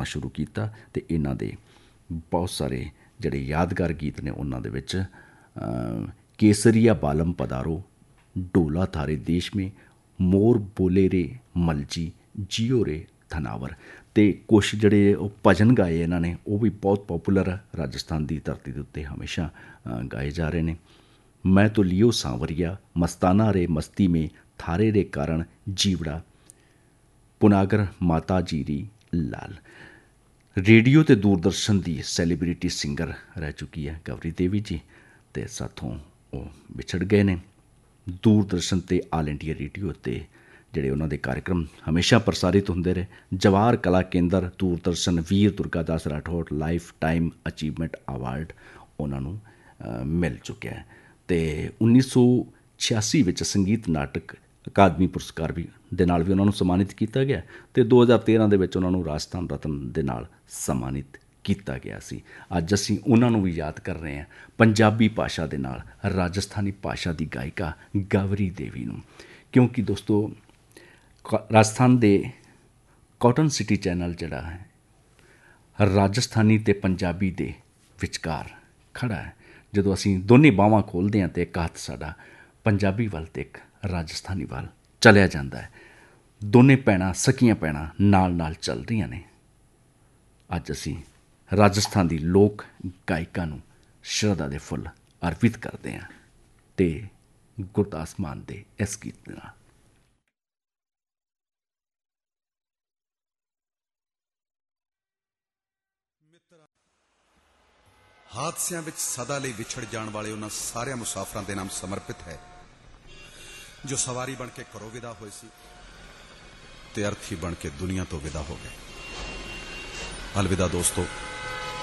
शुरू किया तो इन्हां दे बहुत सारे ਜਿਹੜੇ यादगार गीत ने उन्होंने विच केसरिया बालम पधारो, डोला थारे देश में, मोर बोले रे मलजी, जियो रे थनावर ते कुछ ਜਿਹੜੇ ਉਹ ਭਜਨ ਗਾਏ ਇਹਨਾਂ ਨੇ ਉਹ ਵੀ ਬਹੁਤ ਪੋਪੂਲਰ ਆ ਰਾਜਸਥਾਨ ਦੀ ਧਰਤੀ ਦੇ ਉੱਤੇ ਹਮੇਸ਼ਾ ਗਾਏ ਜਾ ਰਹੇ ਨੇ। मैं तो लियो सांवरिया, मस्ताना रे मस्ती में, थारे रे कारण जीवड़ा, पुनागर माता जीरी लाल। रेडियो ते दूरदर्शन की सैलीब्रिटी सिंगर रह चुकी है गौरी देवी जी, तो साथों वो विछड़ गए ने। दूरदर्शन ते आल इंडिया रेडियो ते ਜਿਹੜੇ ਉਹਨਾਂ ਦੇ कार्यक्रम हमेशा प्रसारित होंदे रहे। जवाहर कला केंद्र दूरदर्शन वीर Durgadas Rathore life time achievement award उन्होंने मिल चुका है। तो 1986 ਵਿੱਚ ਸੰਗੀਤ ਨਾਟਕ ਅਕਾਦਮੀ ਪੁਰਸਕਾਰ ਵੀ ਦੇ ਨਾਲ ਵੀ ਉਹਨਾਂ ਨੂੰ ਸਨਮਾਨਿਤ ਕੀਤਾ ਗਿਆ ਅਤੇ 2013 ਦੇ ਵਿੱਚ ਉਹਨਾਂ ਨੂੰ ਰਾਜਸਥਾਨ ਰਤਨ ਦੇ ਨਾਲ ਸਨਮਾਨਿਤ ਕੀਤਾ ਗਿਆ ਸੀ। ਅੱਜ ਅਸੀਂ ਉਹਨਾਂ ਨੂੰ ਵੀ ਯਾਦ ਕਰ ਰਹੇ ਹਾਂ ਪੰਜਾਬੀ ਭਾਸ਼ਾ ਦੇ ਨਾਲ ਰਾਜਸਥਾਨੀ ਭਾਸ਼ਾ ਦੀ ਗਾਇਕਾ ਗੌਰੀ ਦੇਵੀ ਨੂੰ, ਕਿਉਂਕਿ ਦੋਸਤੋ ਰਾਜਸਥਾਨ ਦੇ ਕਾਟਨ ਸਿਟੀ ਚੈਨਲ ਜਿਹੜਾ ਹੈ ਰਾਜਸਥਾਨੀ ਅਤੇ ਪੰਜਾਬੀ ਦੇ ਵਿਚਕਾਰ ਖੜ੍ਹਾ ਹੈ। ਜਦੋਂ ਅਸੀਂ ਦੋਨੇ ਬਾਹਾਂ ਖੋਲ੍ਹਦੇ ਹਾਂ ਤਾਂ ਇੱਕ ਹੱਥ ਸਾਡਾ ਪੰਜਾਬੀ ਵੱਲ ਅਤੇ ਇੱਕ ਰਾਜਸਥਾਨੀ ਵੱਲ ਚਲਿਆ ਜਾਂਦਾ ਹੈ। ਦੋਨੇ ਭੈਣਾਂ ਸਕੀਆਂ ਭੈਣਾਂ ਨਾਲ ਨਾਲ ਚੱਲ ਰਹੀਆਂ ਨੇ। ਅੱਜ ਅਸੀਂ ਰਾਜਸਥਾਨ ਦੀ ਲੋਕ ਗਾਇਕਾਂ ਨੂੰ ਸ਼ਰਧਾ ਦੇ ਫੁੱਲ ਅਰਪਿਤ ਕਰਦੇ ਹਾਂ ਅਤੇ ਗੁਰਦਾਸ ਮਾਨ ਦੇ ਇਸ ਗੀਤ ਦੇ ਨਾਲ। ਹਾਦਸਿਆਂ ਵਿੱਚ ਸਦਾ ਲਈ ਵਿਛੜ ਜਾਣ ਵਾਲੇ ਉਹਨਾਂ ਸਾਰਿਆਂ ਮੁਸਾਫਰਾਂ ਦੇ ਨਾਮ ਸਮਰਪਿਤ ਹੈ ਜੋ ਸਵਾਰੀ ਬਣ ਕੇ ਘਰੋਂ ਵਿਦਾ ਹੋਏ ਸੀ ਤੇ ਅਰਥੀ ਬਣ ਕੇ ਦੁਨੀਆ ਤੋਂ ਵਿਦਾ ਹੋ ਗਏ। ਅਲਵਿਦਾ ਦੋਸਤੋ।